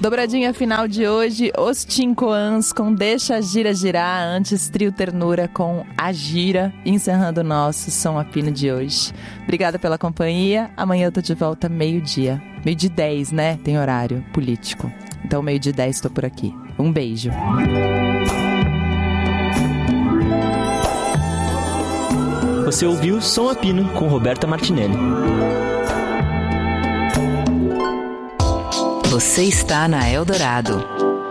Dobradinha final de hoje, Os Cincoans com Deixa a Gira Girar, antes Trio Ternura com A Gira, encerrando o nosso Som a Pino de hoje. Obrigada pela companhia, amanhã eu tô de volta 12:00. 12:10, né? Tem horário político. Então 12:10 tô por aqui. Um beijo. Você ouviu Som a Pino com Roberta Martinelli. Você está na Eldorado.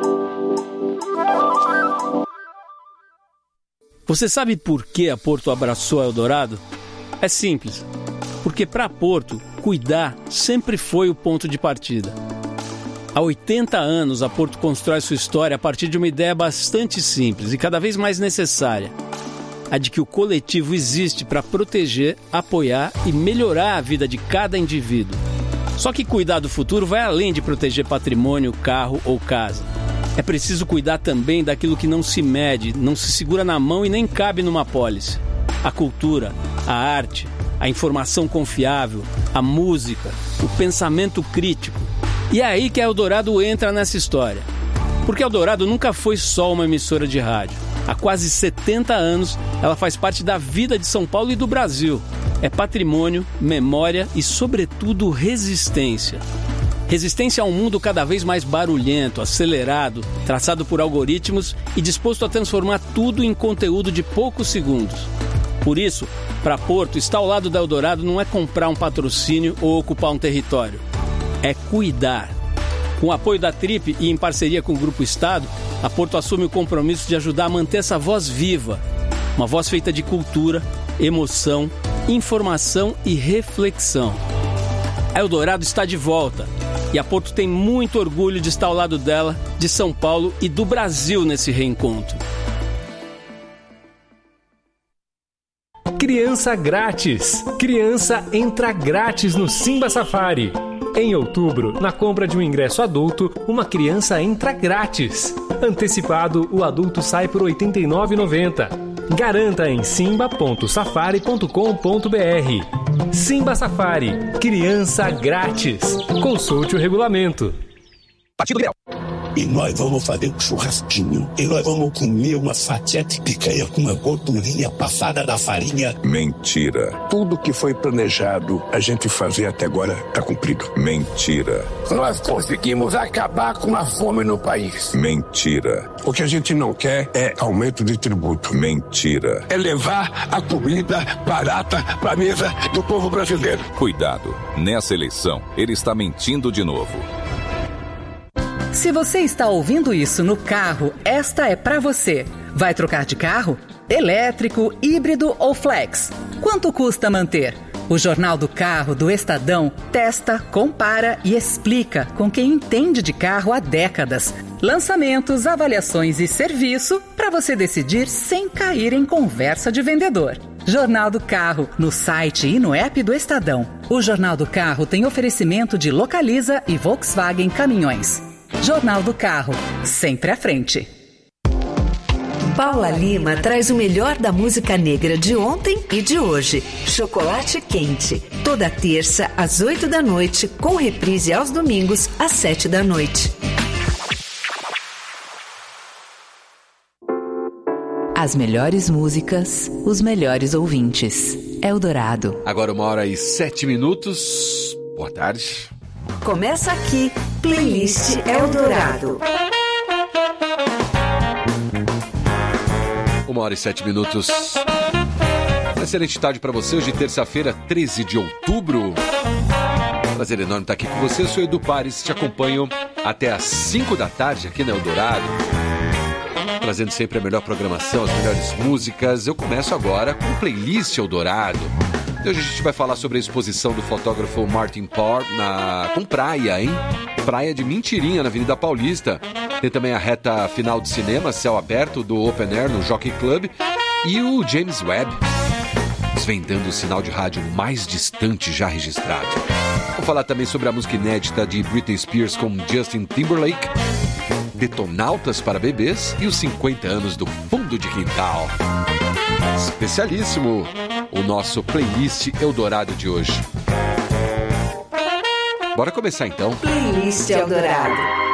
Você sabe por que a Porto abraçou a Eldorado? É simples. Porque para a Porto, cuidar sempre foi o ponto de partida. Há 80 anos, a Porto constrói sua história a partir de uma ideia bastante simples e cada vez mais necessária. A de que o coletivo existe para proteger, apoiar e melhorar a vida de cada indivíduo. Só que cuidar do futuro vai além de proteger patrimônio, carro ou casa. É preciso cuidar também daquilo que não se mede, não se segura na mão e nem cabe numa apólice. A cultura, a arte, a informação confiável, a música, o pensamento crítico. E é aí que a Eldorado entra nessa história. Porque a Eldorado nunca foi só uma emissora de rádio. Há quase 70 anos, ela faz parte da vida de São Paulo e do Brasil. É patrimônio, memória e, sobretudo, resistência. Resistência a um mundo cada vez mais barulhento, acelerado, traçado por algoritmos e disposto a transformar tudo em conteúdo de poucos segundos. Por isso, para Porto, estar ao lado da Eldorado não é comprar um patrocínio ou ocupar um território. É cuidar. Com o apoio da Trip e em parceria com o Grupo Estado, a Porto assume o compromisso de ajudar a manter essa voz viva. Uma voz feita de cultura, emoção, informação e reflexão. A Eldorado está de volta e a Porto tem muito orgulho de estar ao lado dela, de São Paulo e do Brasil nesse reencontro. Criança grátis. Criança entra grátis no Simba Safari. Em outubro, na compra de um ingresso adulto, uma criança entra grátis. Antecipado, o adulto sai por R$ 89,90. Garanta em simba.safari.com.br. Simba Safari. Criança grátis. Consulte o regulamento. Partido Liberal. E nós vamos fazer um churrasquinho. E nós vamos comer uma fatia de picanha com uma gordurinha passada da farinha. Mentira. Tudo que foi planejado a gente fazer até agora está cumprido. Mentira. Nós conseguimos acabar com a fome no país. Mentira. O que a gente não quer é aumento de tributo. Mentira. É levar a comida barata para a mesa do povo brasileiro. Cuidado. Nessa eleição, ele está mentindo de novo. Se você está ouvindo isso no carro, esta é para você. Vai trocar de carro? Elétrico, híbrido ou flex? Quanto custa manter? O Jornal do Carro do Estadão testa, compara e explica com quem entende de carro há décadas. Lançamentos, avaliações e serviço para você decidir sem cair em conversa de vendedor. Jornal do Carro, no site e no app do Estadão. O Jornal do Carro tem oferecimento de Localiza e Volkswagen Caminhões. Jornal do Carro, sempre à frente. Paula Lima traz o melhor da música negra de ontem e de hoje. Chocolate Quente, toda terça às 20h, com reprise aos domingos às 19h. As melhores músicas, os melhores ouvintes. Eldorado. Agora 1h07. Boa tarde. Começa aqui, Playlist Eldorado. 1h07. Uma excelente tarde para você, hoje terça-feira, 13 de outubro. Prazer enorme estar aqui com você, eu sou Edu Pares, te acompanho até às 5 da tarde aqui na Eldorado, trazendo sempre a melhor programação, as melhores músicas. Eu começo agora com o Playlist Eldorado. Hoje a gente vai falar sobre a exposição do fotógrafo Martin Parr com praia, hein? Praia de Mentirinha, na Avenida Paulista. Tem também a reta final de cinema, céu aberto, do Open Air no Jockey Club. E o James Webb, desvendando o sinal de rádio mais distante já registrado. Vou falar também sobre a música inédita de Britney Spears com Justin Timberlake, Detonautas para bebês e os 50 anos do Fundo de Quintal. Especialíssimo o nosso Playlist Eldorado de hoje. Bora começar então. Playlist Eldorado.